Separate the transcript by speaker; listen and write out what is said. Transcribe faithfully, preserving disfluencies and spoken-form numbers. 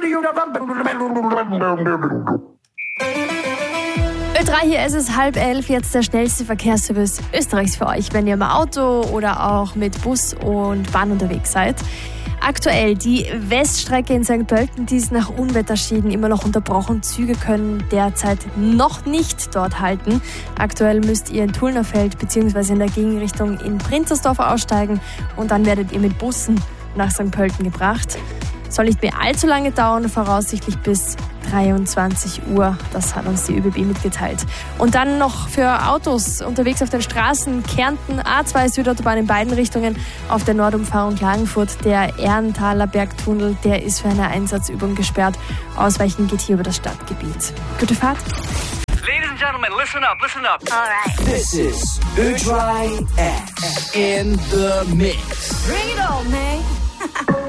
Speaker 1: Ö drei, hier ist es halb elf, jetzt der schnellste Verkehrsservice Österreichs für euch, wenn ihr im Auto oder auch mit Bus und Bahn unterwegs seid. Aktuell die Weststrecke in Sankt Pölten, die ist nach Unwetterschäden immer noch unterbrochen. Züge können derzeit noch nicht dort halten. Aktuell müsst ihr in Tullnerfeld bzw. in der Gegenrichtung in Prinzersdorf aussteigen und dann werdet ihr mit Bussen nach Sankt Pölten gebracht. Soll nicht mehr allzu lange dauern, voraussichtlich bis dreiundzwanzig Uhr. Das hat uns die ÖBB mitgeteilt. Und dann noch für Autos unterwegs auf den Straßen Kärnten, A zwei Südautobahn in beiden Richtungen, auf der Nordumfahrung Klagenfurt. Der Ehrenthaler Bergtunnel, der ist für eine Einsatzübung gesperrt. Ausweichen geht hier über das Stadtgebiet. Gute Fahrt.
Speaker 2: Ladies and gentlemen, listen up, listen up.
Speaker 3: All right.
Speaker 4: This is Ö drei X in the mix.
Speaker 3: Bring it on, man.